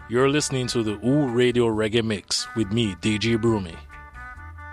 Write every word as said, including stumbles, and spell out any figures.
You're listening to the Ooh Radio Reggae Mix with me, D J Brumi.